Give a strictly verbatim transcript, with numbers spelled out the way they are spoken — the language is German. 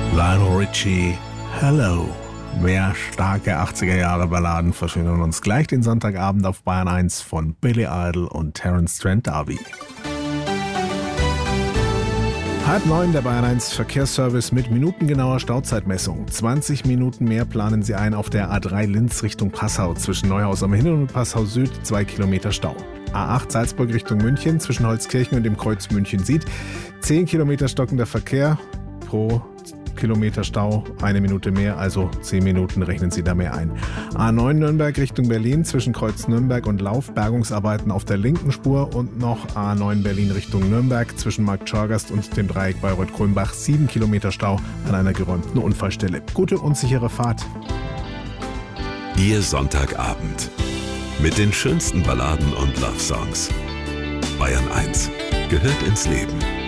Lionel Richie, Hello. Mehr starke achtziger-Jahre-Balladen verschönern uns gleich den Sonntagabend auf Bayern eins von Billy Idol und Terence Trent D'Arby. Halb neun, der Bayern eins Verkehrsservice mit minutengenauer Stauzeitmessung. zwanzig Minuten mehr planen Sie ein auf der A drei Linz Richtung Passau. Zwischen Neuhaus am Inn und Passau Süd zwei Kilometer Stau. A acht Salzburg Richtung München zwischen Holzkirchen und dem Kreuz München Süd. zehn Kilometer stockender Verkehr pro Kilometer Stau, eine Minute mehr, also zehn Minuten rechnen Sie da mehr ein. A neun Nürnberg Richtung Berlin zwischen Kreuz Nürnberg und Lauf, Bergungsarbeiten auf der linken Spur und noch A neun Berlin Richtung Nürnberg zwischen Markt Schorgast und dem Dreieck Bayreuth-Kulmbach, sieben Kilometer Stau an einer geräumten Unfallstelle. Gute und sichere Fahrt. Ihr Sonntagabend mit den schönsten Balladen und Love-Songs. Bayern eins gehört ins Leben.